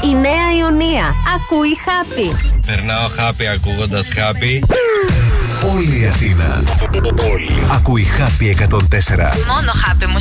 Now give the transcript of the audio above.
Η Νέα Ιωνία ακούει Happy. Περνάω Happy ακούγοντας Happy. Όλη η Αθήνα ακούει Happy 104. Μόνο Happy μου